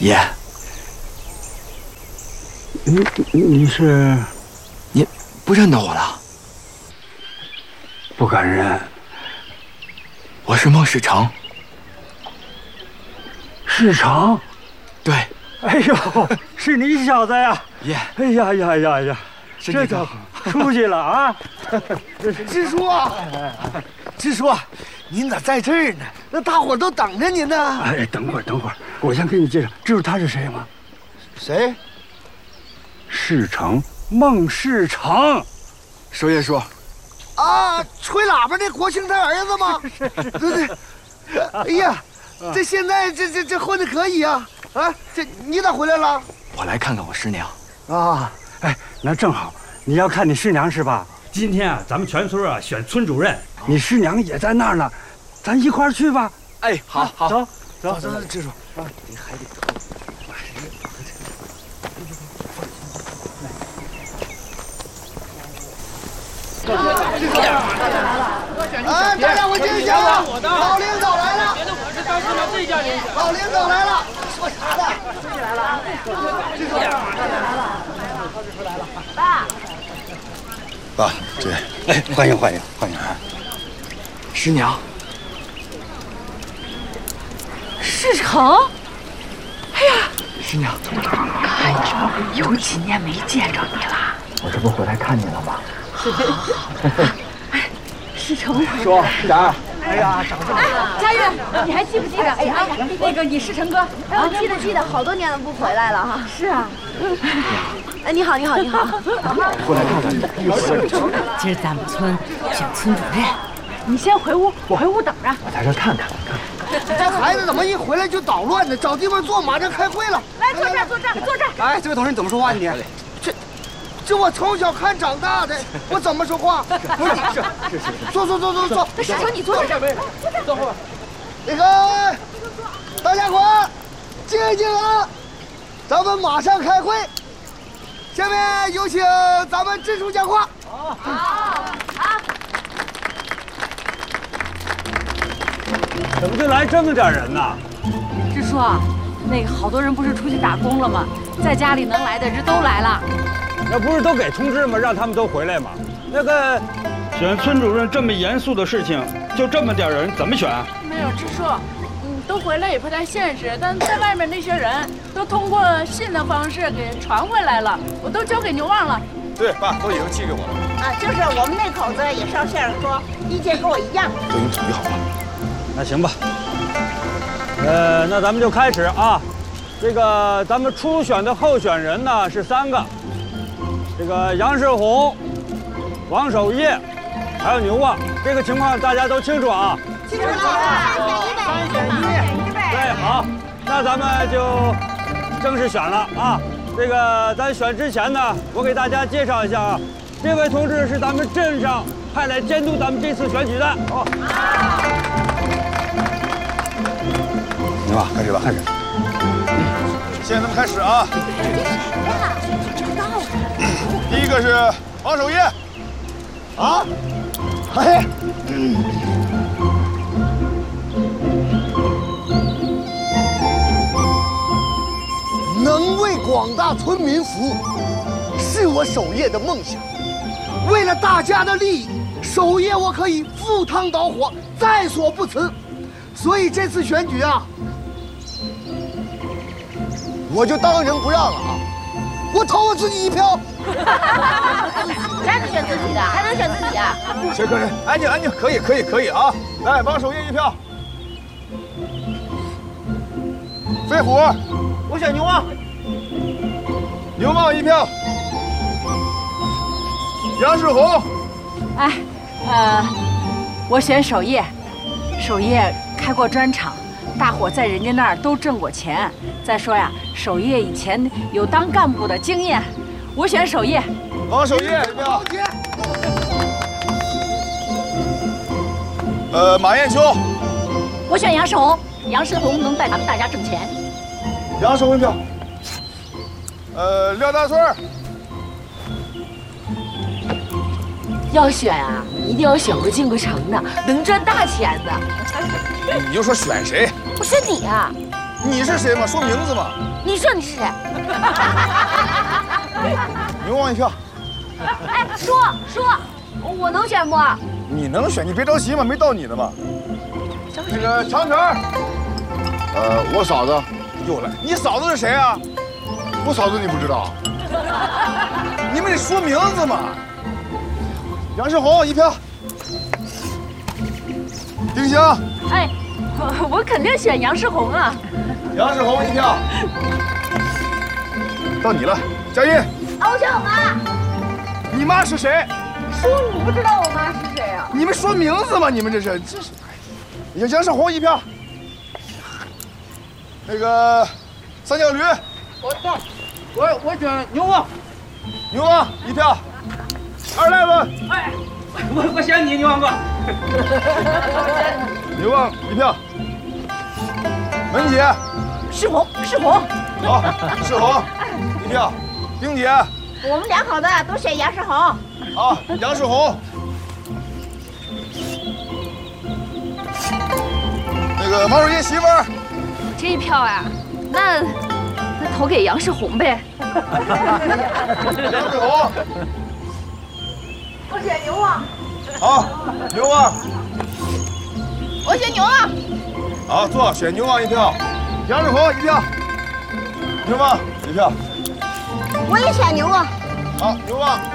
爷， 你是？ 你不认得我了？ 不敢认。 我是孟世成。 世成？ 对。 哎呦，是你小子呀！ 爷， 哎呀呀呀呀，这家伙出息了啊！ 支书啊，支书，您咋在这儿呢？那大伙都等着您呢。 哎，等会儿，我先给你介绍，知道他是谁吗？ 谁？ 世成，孟世成。 守夜说。 啊，吹喇叭那国庆他儿子吗？对。哎呀，这现在这混的可以啊！啊，这你咋回来了？ 我来看看我师娘。 啊，哎，那正好，你要看你师娘是吧？ 今天啊，咱们全村啊选村主任， 你师娘也在那儿呢，咱一块儿去吧。 哎，好， 走， 支书啊，你还得偷。哎，大家伙进去啊！老领导来了！觉得我是当时的最佳领导。老领导来了，说啥呢？支书来了，支书来了， 爸。 爸，这， 哎，欢迎！ 师娘。 世成，哎呀， 师娘， 看着有几年没见着你了。 我这不回来看你了吗？ 哎，世成， 说点儿。 哎呀，长这么大！佳玉，你还记不记得？哎呀，那个你世成哥， 哎，我记得，好多年了不回来了哈。 是啊。 哎，你好。 过来看看你。 今儿咱们村选村主任，你先回屋，我回屋等着。 我在这看看。 这孩子怎么一回来就捣乱呢？找地方坐，马上开会了。 来，坐这儿。 哎，这位同事，你怎么说话？你这我从小看长大的，我怎么说话？是。坐。 那世成，你坐这儿。 坐后边。那个，大家伙静一静啊，咱们马上开会。下面有请咱们支书讲话。 好。 怎么就来这么点人呢？ 支书啊，那个好多人不是出去打工了吗？在家里能来的这都来了。 那不是都给通知吗？让他们都回来吗？那个， 选村主任这么严肃的事情，就这么点人怎么选？ 没有支书，都回来也不太现实。但在外面那些人都通过信的方式给传回来了，我都交给牛旺了。 对，爸都已经寄给我了。 啊，就是我们那口子也上线上说，意见跟我一样。 都已经统一好了。 那行吧。那咱们就开始啊。这个咱们初选的候选人呢是3个。这个杨世宏、王守业，还有牛旺，这个情况大家都清楚啊。 清楚了，3选1。 对，好，那咱们就正式选了啊。这个咱选之前呢，我给大家介绍一下啊，这位同志是咱们镇上派来监督咱们这次选举的。好， 行吧，开始吧。现在咱们开始啊。第一个是王守业。 啊？哎。能为广大村民服务，是我守业的梦想。为了大家的利益，守业我可以赴汤蹈火，在所不辞。所以这次选举啊，我就当仁不让了啊！我投我自己1票。 谁能选自己的？还能选自己啊？ 行，可以，安静，可以啊！来，王守业1票。飞虎， 我选牛旺。 牛旺1票。杨世宏。 我选守业。守业开过砖厂，大伙在人家那儿都挣过钱。再说呀，守业以前有当干部的经验，我选守业。 王守业1票。马彦秋。 我选杨世宏。杨世宏能带咱们大家挣钱。 杨世宏1票。廖大村。 要选啊，一定要选个进个城的，能赚大钱的。 你就说选谁？ 我选你啊！ 你是谁嘛？说名字嘛。 你说你是谁？ 牛王一票。 哎，说，我能选不？ 你能选，你别着急嘛，没到你的嘛。那个长城， 我嫂子， 又来，你嫂子是谁啊？ 我嫂子你不知道？ 你们得说名字嘛。杨世宏一票。丁香， 哎，我肯定选杨世宏啊。 杨世宏一票。到你了，佳音。 我选我妈。 你妈是谁？ 叔，你不知道我妈是谁啊？ 你们说名字吗？你们这是。杨世宏一票。那个三角驴， 我选牛王。 牛王一票。二赖子， 哎，我选你牛王哥。 牛王一票。文姐， 世宏， 好，世宏一票。丁姐， 我们两口子都选杨世宏。 好，杨世宏。那个王守义媳妇儿， 这一票呀，那投给杨世宏呗。 杨世宏。 我选牛王。 好，牛王。 我选牛王。 好，坐，选牛王一票。杨世宏一票。牛王一票。 我也选牛王。 好，牛王。